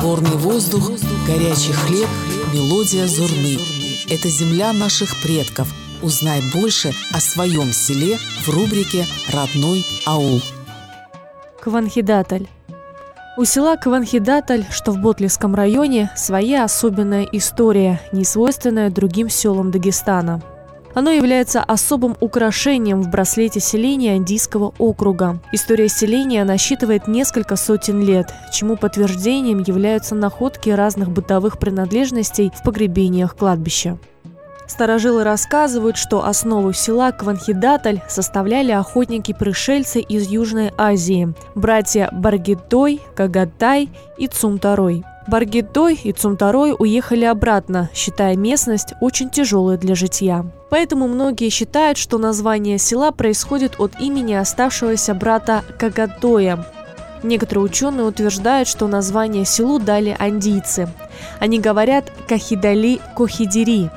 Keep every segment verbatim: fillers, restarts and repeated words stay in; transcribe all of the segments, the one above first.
Горный воздух, горячий хлеб, мелодия зурны. Это земля наших предков. Узнай больше о своем селе в рубрике «Родной аул». Кванхедаталь. У села Кванхедаталь, что в Ботлевском районе, своя особенная история, не свойственная другим селам Дагестана. Оно является особым украшением в браслете селения Андийского округа. История селения насчитывает несколько сотен лет, чему подтверждением являются находки разных бытовых принадлежностей в погребениях кладбища. Старожилы рассказывают, что основу села Кванхедаталь составляли охотники-пришельцы из Южной Азии – братья Баргитой, Кагатай и Цумтарой. Баргитой и Цумтарой уехали обратно, считая местность очень тяжелой для житья. Поэтому многие считают, что название села происходит от имени оставшегося брата Кагатоя. Некоторые ученые утверждают, что название селу дали андийцы. Они говорят «Кахидали Кохидири».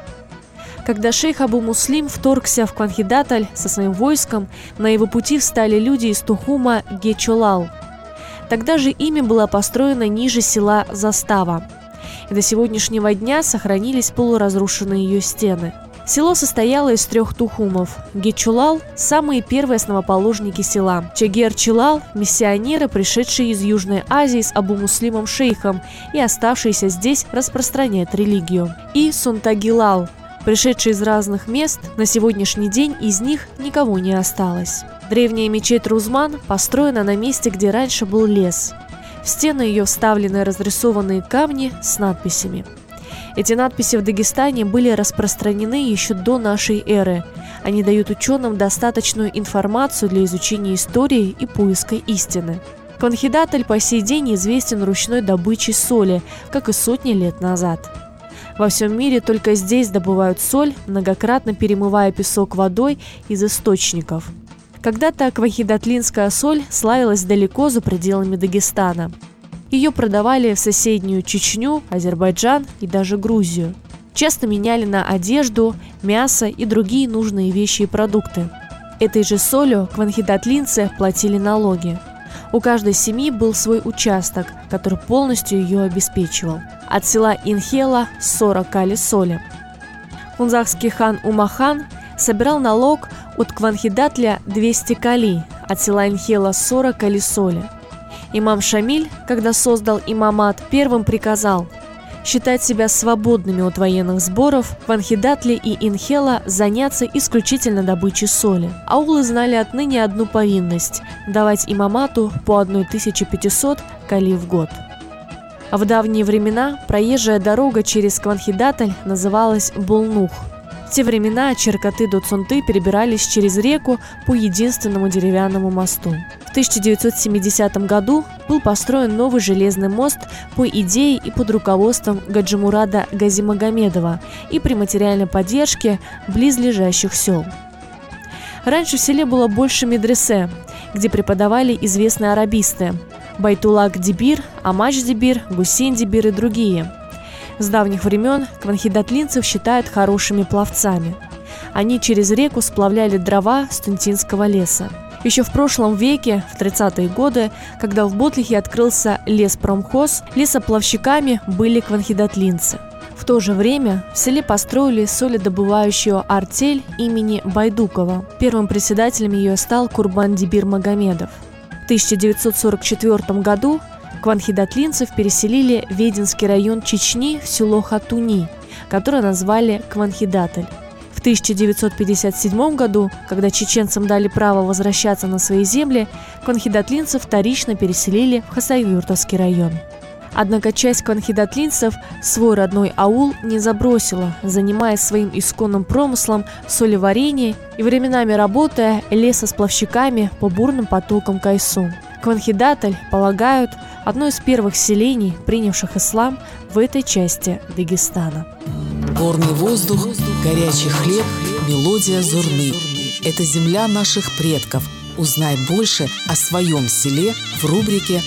Когда шейх Абу-Муслим вторгся в Кванхедаталь со своим войском, на его пути встали люди из Тухума Гечолал. Тогда же ими была построена ниже села Застава. И до сегодняшнего дня сохранились полуразрушенные ее стены. Село состояло из трех тухумов. Гечулал – самые первые основоположники села. Чагер-Чилал – миссионеры, пришедшие из Южной Азии с Абу-Муслимом шейхом и оставшиеся здесь распространять религию. И Сунтагилал – пришедшие из разных мест, на сегодняшний день из них никого не осталось. Древняя мечеть Рузман построена на месте, где раньше был лес. В стены ее вставлены разрисованные камни с надписями. Эти надписи в Дагестане были распространены еще до нашей эры. Они дают ученым достаточную информацию для изучения истории и поиска истины. Кванхедаталь по сей день известен ручной добычей соли, как и сотни лет назад. Во всем мире только здесь добывают соль, многократно перемывая песок водой из источников. Когда-то кванхедатлинская соль славилась далеко за пределами Дагестана. Ее продавали в соседнюю Чечню, Азербайджан и даже Грузию. Часто меняли на одежду, мясо и другие нужные вещи и продукты. Этой же солью кванхедатлинцы платили налоги. У каждой семьи был свой участок, который полностью ее обеспечивал. От села Инхела – сорок кали соли. Хунзахский хан Умахан собирал налог от Кванхедатля двести кали, от села Инхела – сорок кали соли. Имам Шамиль, когда создал имамат, первым приказал считать себя свободными от военных сборов, Кванхедатли и Инхела заняться исключительно добычей соли. Аулы знали отныне одну повинность – давать имамату по тысяче пятьсот кали в год. А в давние времена проезжая дорога через Кванхедаталь называлась Булнух. В те времена Черкаты до Цунты перебирались через реку по единственному деревянному мосту. В тысяча девятьсот семидесятом году был построен новый железный мост по идее и под руководством Гаджимурада Газимагомедова и при материальной поддержке близлежащих сел. Раньше в селе было больше медресе, где преподавали известные арабисты – Байтуллах-Дибир, Амач-Дибир, Гусейн-Дибир и другие. С давних времен кванхедатлинцев считают хорошими пловцами. Они через реку сплавляли дрова с тунтинского леса. Еще в прошлом веке, в тридцатые годы, когда в Ботлихе открылся леспромхоз, лесоплавщиками были кванхедатлинцы. В то же время в селе построили соледобывающую артель имени Байдукова. Первым председателем ее стал Курбан-Дибир Магомедов. В тысяча девятьсот сорок четвёртом году кванхедатлинцев переселили в Веденский район Чечни в село Хатуни, которое назвали Кванхедаталь. В тысяча девятьсот пятьдесят седьмом году, когда чеченцам дали право возвращаться на свои земли, кванхедатлинцев вторично переселили в Хасавюртовский район. Однако часть кванхедатлинцев свой родной аул не забросила, занимаясь своим исконным промыслом солеварения и временами работая лесосплавщиками по бурным потокам Кайсу. Кванхедаталь, полагают, одно из первых селений, принявших ислам в этой части Дагестана. Горный воздух, горячий хлеб, мелодия зурны. Это земля наших предков. Узнай больше о своем селе в рубрике